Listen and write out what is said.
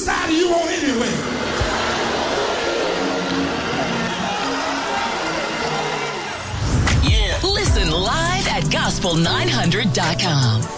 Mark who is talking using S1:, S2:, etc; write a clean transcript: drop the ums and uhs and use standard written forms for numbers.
S1: side do you want anyway?
S2: Yeah. Listen live at gospel900.com.